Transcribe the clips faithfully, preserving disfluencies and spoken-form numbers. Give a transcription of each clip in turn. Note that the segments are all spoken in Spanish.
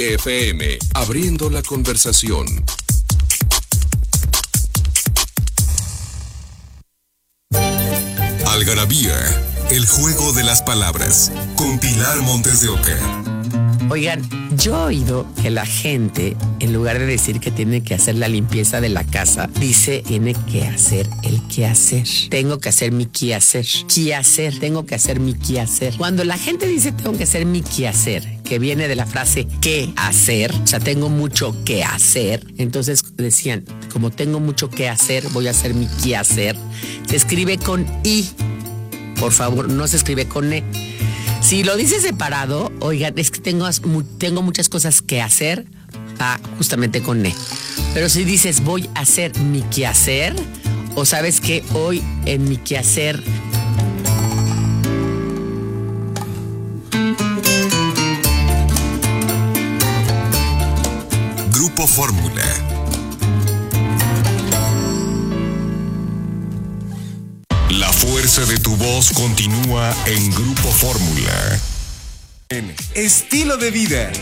F M, abriendo la conversación. Algarabía, el juego de las palabras, con Pilar Montes de Oca. Oigan, yo he oído que la gente, en lugar de decir que tiene que hacer la limpieza de la casa, dice tiene que hacer el quehacer. Tengo que hacer mi quehacer. Quehacer, tengo que hacer mi quehacer. Cuando la gente dice tengo que hacer mi quehacer, que viene de la frase qué hacer, o sea, tengo mucho que hacer, entonces decían, como tengo mucho que hacer, voy a hacer mi quehacer. Se escribe con I, por favor, no se escribe con E. Si lo dices separado, oigan, es que tengo, tengo muchas cosas que hacer, va justamente con E. Pero si dices voy a hacer mi quehacer, o sabes que hoy en mi quehacer... Grupo Fórmula. La fuerza de tu voz continúa en Grupo Fórmula. Estilo de vida.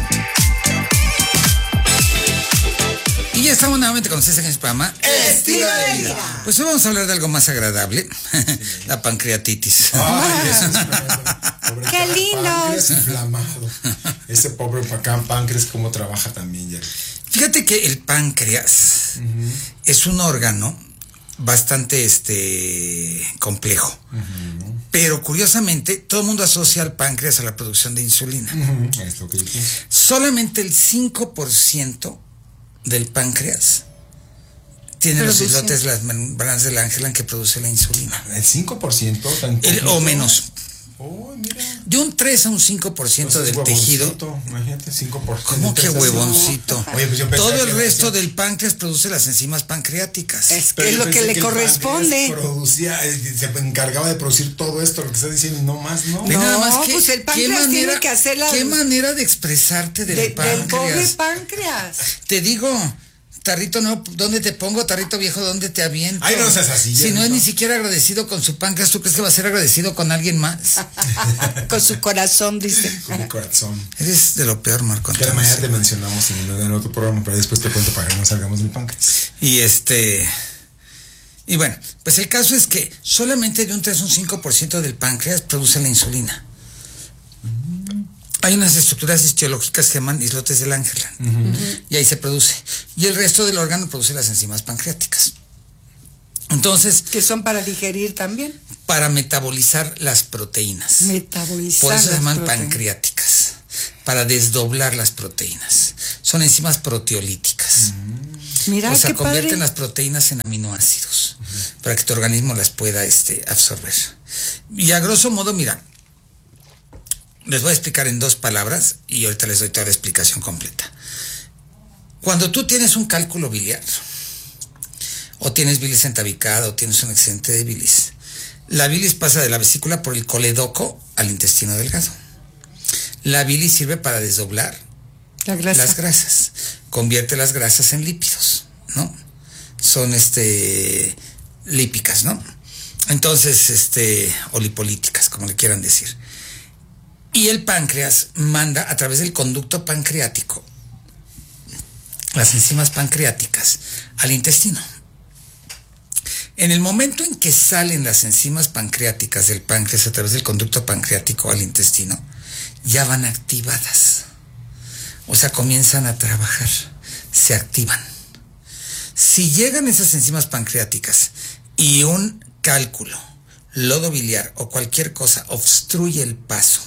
Y ya estamos nuevamente con ustedes en el programa Estilo de vida. Pues hoy vamos a hablar de algo más agradable. La pancreatitis. Ay, pobre ¡Qué lindo! Páncreas inflamado. Ese pobre páncreas, cómo trabaja también ya. Fíjate que el páncreas uh-huh. es un órgano bastante este complejo. Uh-huh. Pero curiosamente, todo el mundo asocia al páncreas a la producción de insulina. Uh-huh. Es lo que yo pienso. Solamente el cinco por ciento del páncreas tiene Pero los sí, islotes, sí. las membranas del Angelman que produce la insulina. ¿El cinco por ciento? Tan el, o menos. Oh, mira. De un tres a un cinco por ciento Entonces, del tejido. Imagínate, cinco por ciento. ¿Cómo que huevoncito? Oye, pues yo pensaba todo el que resto decía... del páncreas produce las enzimas pancreáticas. Es que es lo que le que corresponde. Producía, se encargaba de producir todo esto, lo que está diciendo, no más, ¿no? Ve No, nada más que, pues el páncreas ¿qué manera, tiene que hacer la... ¿Qué manera de expresarte del de, páncreas? del pobre páncreas. Te digo, tarrito no, ¿dónde te pongo? Tarrito viejo, ¿dónde te aviento? Ay, no seas así. Si no es no. ni siquiera agradecido con su páncreas, ¿tú crees que va a ser agradecido con alguien más? Con su corazón, dice. Con mi corazón. Eres de lo peor, Marco Que Antonio. mañana te mencionamos en, en otro programa, pero después te cuento para que no salgamos del páncreas. Y este... Y bueno, pues el caso es que solamente de un tres a un cinco por ciento del páncreas produce la insulina. Hay unas estructuras histológicas que se llaman islotes del Angelman. Uh-huh. Y ahí se produce. Y el resto del órgano produce las enzimas pancreáticas. Entonces... Que son para digerir también. Para metabolizar las proteínas. Metabolizar. Por eso se llaman proteínas. pancreáticas. Para desdoblar las proteínas. Son enzimas proteolíticas. Mm. Mira, o sea, qué convierten padre. las proteínas en aminoácidos. Uh-huh. Para que tu organismo las pueda este, absorber. Y a grosso modo, mira... Les voy a explicar en dos palabras y ahorita les doy toda la explicación completa. Cuando tú tienes un cálculo biliar, o tienes bilis entabicada, o tienes un excedente de bilis, la bilis pasa de la vesícula por el coledoco al intestino delgado. La bilis sirve para desdoblar la grasa. las grasas, convierte las grasas en lípidos, ¿no? Son este lípicas, ¿no? Entonces, este, o lipolíticas, como le quieran decir. Y el páncreas manda a través del conducto pancreático las enzimas pancreáticas al intestino. En el momento en que salen las enzimas pancreáticas del páncreas a través del conducto pancreático al intestino, ya van activadas. O sea, comienzan a trabajar, se activan. Si llegan esas enzimas pancreáticas y un cálculo, lodo biliar o cualquier cosa obstruye el paso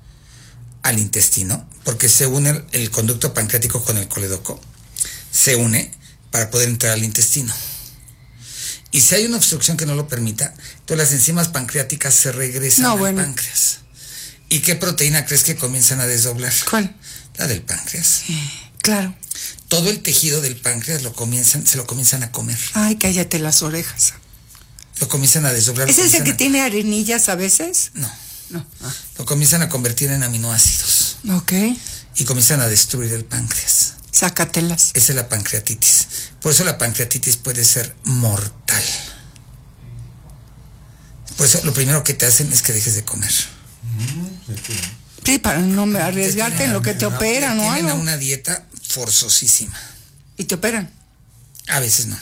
al intestino, porque se une el, el conducto pancreático con el coledoco, se une para poder entrar al intestino. Y si hay una obstrucción que no lo permita, entonces las enzimas pancreáticas se regresan no, al bueno. páncreas. ¿Y qué proteína crees que comienzan a desdoblar? ¿Cuál? La del páncreas. Claro. Todo el tejido del páncreas lo comienzan, se lo comienzan a comer. Ay, cállate las orejas. Lo comienzan a desdoblar. ¿Es ese que a... tiene arenillas a veces? No. No. Ah. Lo comienzan a convertir en aminoácidos. Ok. Y comienzan a destruir el páncreas. Sácatelas. Esa es la pancreatitis. Por eso la pancreatitis puede ser mortal. Por eso lo primero que te hacen es que dejes de comer. Sí, para no me arriesgarte en lo que te operan o Tienen algo. una dieta forzosísima. Y te operan. A veces no.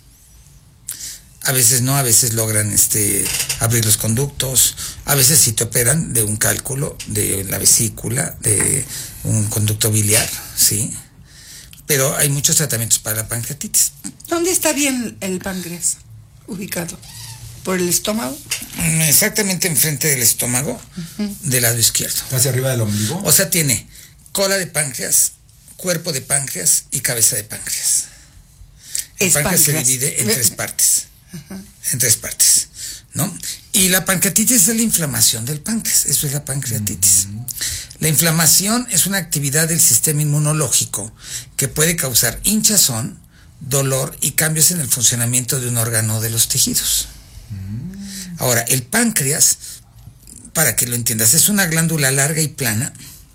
A veces no, a veces logran este abrir los conductos, a veces sí te operan de un cálculo de la vesícula, de un conducto biliar, ¿sí? Pero hay muchos tratamientos para la pancreatitis. ¿Dónde está bien el páncreas ubicado? ¿Por el estómago? Exactamente enfrente del estómago, uh-huh. del lado izquierdo. ¿Hacia arriba del ombligo? O sea, tiene cola de páncreas, cuerpo de páncreas y cabeza de páncreas. El es páncreas, páncreas se divide en tres partes. Uh-huh. En tres partes, ¿no? Y la pancreatitis es la inflamación del páncreas, eso es la pancreatitis. Uh-huh. La inflamación es una actividad del sistema inmunológico que puede causar hinchazón, dolor y cambios en el funcionamiento de un órgano de los tejidos. Uh-huh. Ahora, el páncreas, para que lo entiendas, es una glándula larga y plana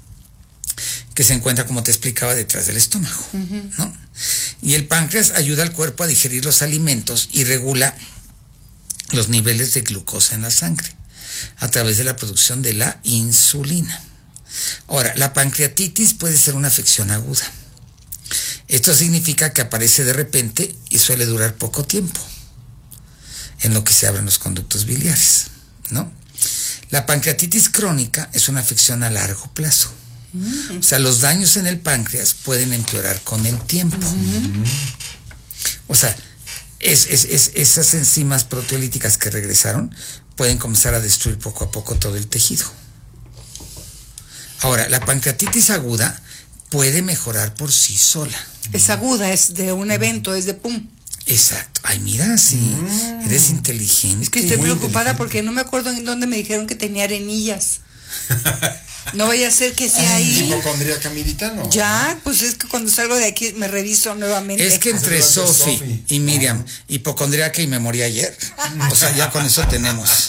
que se encuentra, como te explicaba, detrás del estómago, uh-huh. ¿no? Y el páncreas ayuda al cuerpo a digerir los alimentos y regula los niveles de glucosa en la sangre a través de la producción de la insulina. Ahora, la pancreatitis puede ser una afección aguda. Esto significa que aparece de repente y suele durar poco tiempo, en lo que se abren los conductos biliares, ¿no? La pancreatitis crónica es una afección a largo plazo. O sea, los daños en el páncreas pueden empeorar con el tiempo. Uh-huh. O sea, es, es, es, esas enzimas proteolíticas que regresaron pueden comenzar a destruir poco a poco todo el tejido. Ahora, la pancreatitis aguda puede mejorar por sí sola. Es aguda, es de un evento, es de pum. Exacto. Ay, mira, sí, mm. eres inteligente. Es que estoy preocupada porque no me acuerdo en dónde me dijeron que tenía arenillas. No vaya a ser que sea ahí. ¿Hipocondríaca militano? Ya, pues es que cuando salgo de aquí me reviso nuevamente. Es que entre Sofi y Miriam, hipocondríaca y me morí ayer. O sea, ya con eso tenemos.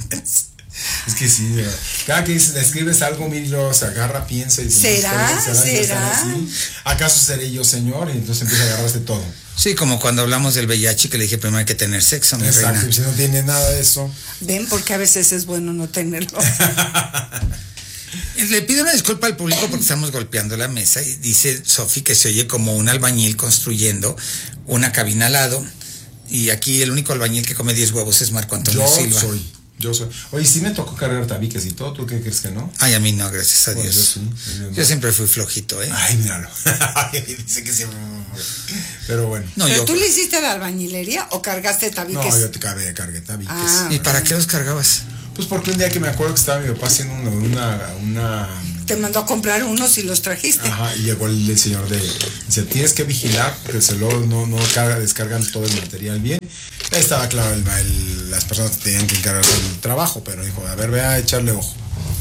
Es que sí, cada que escribes algo, Miro se agarra, piensa y... ¿Será? ¿Será? ¿Será? ¿Acaso seré yo, señor? Y entonces empieza a agarrarse todo. Sí, como cuando hablamos del V I H, que le dije primero hay que tener sexo, mi Exacto, reina. si no tiene nada de eso. Ven, porque a veces es bueno no tenerlo. Le pido una disculpa al público porque estamos golpeando la mesa y dice Sofi que se oye como un albañil construyendo una cabina al lado y aquí el único albañil que come diez huevos es Marco Antonio yo Silva. Soy, yo soy. Oye, sí me tocó cargar tabiques y todo, ¿tú qué crees que no? Ay, a mí no, gracias a pues Dios. Yo, sí, yo, yo siempre fui flojito, ¿eh? Ay, míralo. Dice que siempre... Pero bueno. No, ¿Pero yo... tú le hiciste la albañilería o cargaste tabiques? No, yo te cargué, cargué tabiques. Ah, ¿Y para qué los cargabas? Pues porque un día que me acuerdo que estaba mi papá haciendo una... una, una te mandó a comprar unos y los trajiste. Ajá, y llegó el, el señor de... Dice, tienes que vigilar porque se lo, no, no carga, descargan todo el material bien. Estaba claro, el, el, las personas tenían que encargarse del trabajo, pero dijo, a ver, ve a echarle ojo.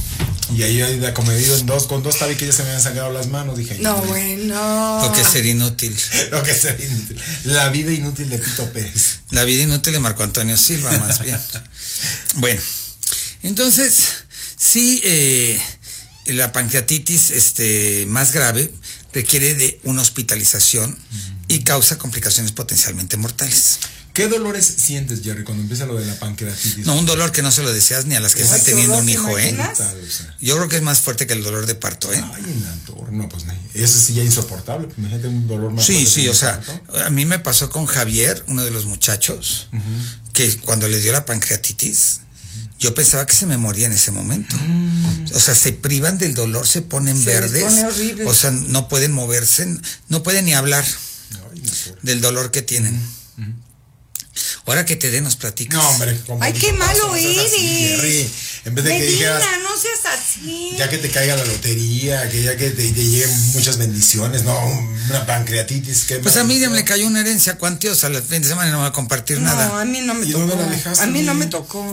Y ahí, ahí comedido en dos, con dos tabiques ya se me habían sangrado las manos, dije. No, bueno. Lo que es ser inútil. Lo que es ser inútil. La vida inútil de Pito Pérez. La vida inútil de Marco Antonio Silva, más bien. Bueno, entonces, sí, eh, la pancreatitis este, más grave requiere de una hospitalización uh-huh. y causa complicaciones potencialmente mortales. ¿Qué dolores sientes, Jerry, cuando empieza lo de la pancreatitis? No, un dolor que no se lo deseas ni a las que están teniendo un hijo, ¿eh? Tal, o sea. Yo creo que es más fuerte que el dolor de parto, ¿eh? Ay, en la torre, no, pues no. Eso sí ya es insoportable. Imagínate un dolor más sí, fuerte. Sí, sí, o sea, parto. A mí me pasó con Javier, uno de los muchachos, uh-huh. que cuando le dio la pancreatitis, uh-huh. yo pensaba que se me moría en ese momento. Uh-huh. O sea, se privan del dolor, se ponen se verdes. Pone horrible. O sea, no pueden moverse, no pueden ni hablar Ay, del dolor que tienen. Uh-huh. Ahora que te den, nos platicas. No, hombre. Ay, qué malo eres. En vez de Medina, que digas, no seas así. Ya que te caiga la lotería, que ya que te, te lleguen muchas bendiciones, no, una pancreatitis. ¿Qué pues a Miriam le cayó una herencia cuantiosa la fin de semana y no va a compartir no, nada. No, a mí no me ¿Y tocó. dónde la dejaste? A mí no me tocó.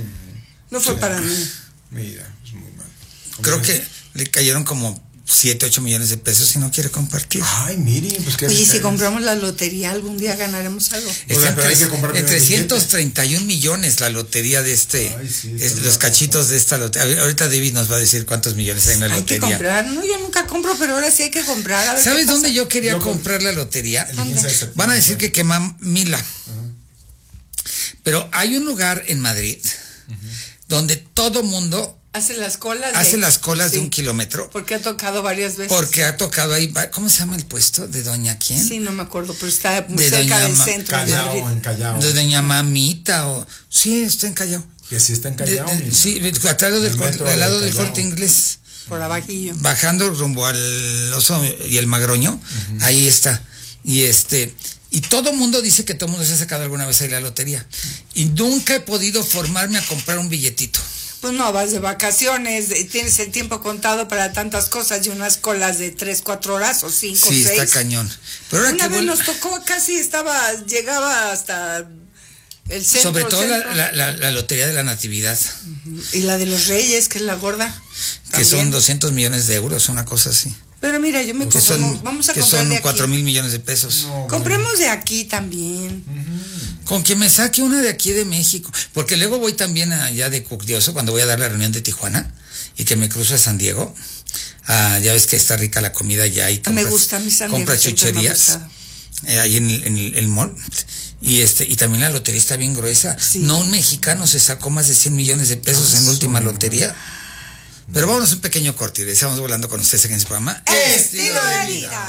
No fue sí, para mí. Mira, es muy mal. Creo que le cayeron como siete, ocho millones de pesos y no quiere compartir. Ay, miren, pues qué. Oye, si compramos la lotería, algún día ganaremos algo. Está en, tres, en trescientos treinta y un millones la lotería de este, Ay, sí, es, los cachitos de esta lotería. Ahorita David nos va a decir cuántos millones hay en la hay lotería. Hay que comprar, no, yo nunca compro, pero ahora sí hay que comprar. A ver ¿sabes dónde yo quería yo comprar la lotería? Van a decir que queman Mila. Uh-huh. Pero hay un lugar en Madrid uh-huh. donde todo mundo Hace las colas. Hace de, las colas sí, de un kilómetro. Porque ha tocado varias veces. Porque ha tocado ahí, ¿cómo se llama el puesto? ¿De doña quién? Sí, no me acuerdo, pero está muy De cerca doña del Ma- centro. de Callao, Madrid. en Callao. De doña Mamita o... Sí, está en Callao. Que sí está en De- Callao. de- mira. sí, atrás del, El cor- metro al lado de del Callao. Corte Inglés. Por abajillo. Bajando rumbo al Oso y el Magroño, uh-huh. Ahí está. Y este... Y todo mundo dice que todo mundo se ha sacado alguna vez ahí la lotería. Y nunca he podido formarme a comprar un billetito. Pues no, vas de vacaciones, de- tienes el tiempo contado para tantas cosas y unas colas de tres, cuatro horas o cinco, Sí, seis. está cañón. Pero ahora Una que vez vuel- nos tocó, casi estaba, llegaba hasta el centro. Sobre todo la, centro. la, la, la lotería de la Natividad, Y la de los Reyes, que es la gorda. que también. son doscientos millones de euros, una cosa así. Pero mira, yo me Que conformo. son, Vamos a que comprar son de aquí. cuatro mil millones de pesos. No, Compremos de aquí también. Con que me saque una de aquí de México. Porque luego voy también allá de Cucdioso, cuando voy a dar la reunión de Tijuana, y que me cruzo a San Diego. Ah, ya ves que está rica la comida allá y compras, Me gusta mi San Diego, compras siempre me ha chucherías. gustado. Eh, ahí en el, en el- el mall. Y este y también la lotería está bien gruesa. Sí. No un mexicano se sacó más de cien millones de pesos en la última lotería. Pero vámonos a un pequeño corte y estamos volando con ustedes en este programa. Estilo de vida.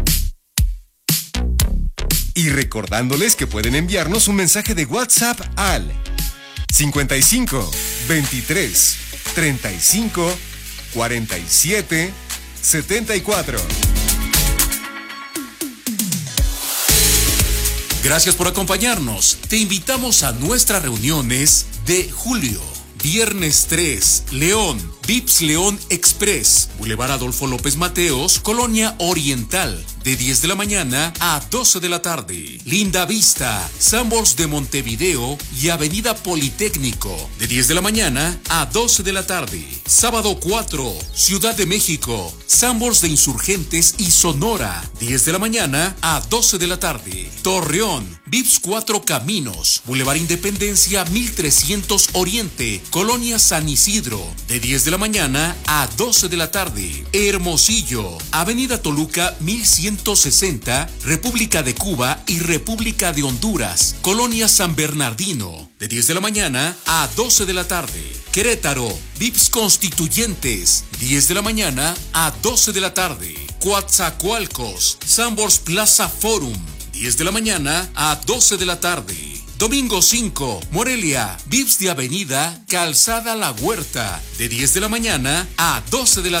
Y recordándoles que pueden enviarnos un mensaje de WhatsApp al cincuenta y cinco, veintitrés, treinta y cinco, cuarenta y siete, setenta y cuatro. Gracias por acompañarnos. Te invitamos a nuestras reuniones de julio. Viernes tres, León, Vips León Express, Boulevard Adolfo López Mateos, Colonia Oriental, de diez de la mañana a doce de la tarde. Linda Vista, Sanborns de Montevideo y Avenida Politécnico, de diez de la mañana a doce de la tarde. Sábado cuatro, Ciudad de México, Sanborns de Insurgentes y Sonora, diez de la mañana a doce de la tarde. Torreón, Vips Cuatro Caminos, Boulevard Independencia mil trescientos Oriente, Colonia San Isidro, de diez de la mañana a doce de la tarde. Hermosillo, Avenida Toluca mil ciento sesenta, República de Cuba y República de Honduras, Colonia San Bernardino, de diez de la mañana a doce de la tarde. Querétaro, Vips Constituyentes, diez de la mañana a doce de la tarde. Coatzacoalcos, Sanborns Plaza Forum, diez de la mañana a doce de la tarde. Domingo cinco, Morelia, Vips de Avenida, Calzada La Huerta, de diez de la mañana a doce de la